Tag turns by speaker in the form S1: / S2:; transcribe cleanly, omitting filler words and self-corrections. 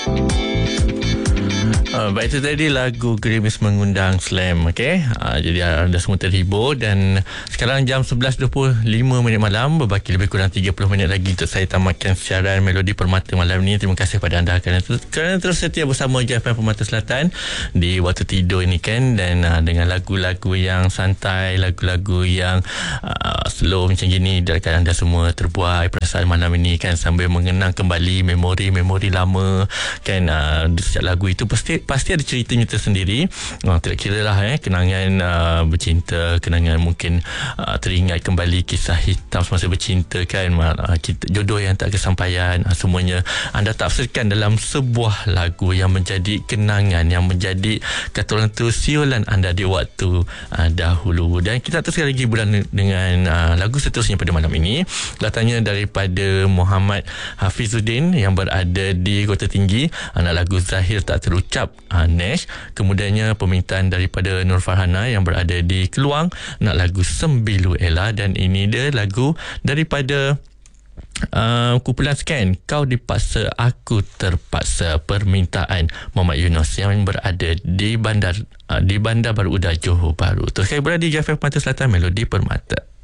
S1: Baik, itu tadi lagu Gerimis mengundang Slam. Okay? Jadi anda semua terhibur. Dan sekarang jam 11.25 malam, berbaki lebih kurang 30 minit lagi untuk saya tamatkan siaran Melodi Permata malam ni. Terima kasih pada anda kerana terus setia bersama JFM Permata Selatan di waktu tidur ini kan. Dan dengan lagu-lagu yang santai, lagu-lagu yang slow macam gini, dekat anda semua terbuai perasaan malam ini kan, sambil mengenang kembali memori-memori lama kan. Setiap lagu itu pasti ada ceritanya tersendiri. Tidak kira lah kenangan bercinta, kenangan mungkin teringat kembali kisah hitam semasa bercinta kan, jodoh yang tak kesampaian, semuanya anda tafsirkan dalam sebuah lagu yang menjadi kenangan, yang menjadi kata orang tu siulan anda di waktu dahulu. Dan kita teruskan lagi dengan lagu seterusnya pada malam ini. Datangnya daripada Muhammad Hafizuddin yang berada di Kota Tinggi, anak lagu Zahir Tak Terucap, Nash. Kemudiannya permintaan daripada Nur Farhana yang berada di Keluang, nak lagu Sembilu Ella. Dan ini dia lagu daripada kumpulan Scan, Kau Dipaksa Aku Terpaksa, permintaan Muhammad Yunus yang berada di Bandar Baru Udah, Johor Bahru. Terus kali berada di JFM Permata Selatan, Melodi Permata.